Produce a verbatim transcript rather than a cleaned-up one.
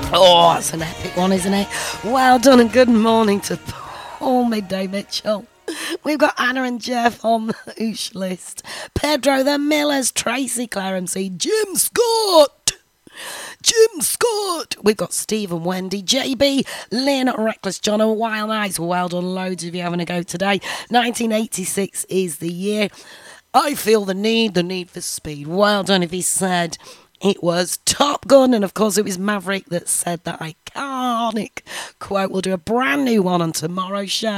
Oh, that's an epic one, isn't it? Well done and good morning to Paul Midday Mitchell. We've got Anna and Jeff on the Oosh list. Pedro the Millers, Tracy, Claire M C, Jim Scott. Jim Scott. We've got Steve and Wendy, J B, Lynn, Reckless John and Wild Eyes. Well done, loads of you having a go today. nineteen eighty-six is the year. I feel the need, the need for speed. Well done if he said it was Top Gun, and of course it was Maverick that said that iconic quote. We'll do a brand new one on tomorrow's show.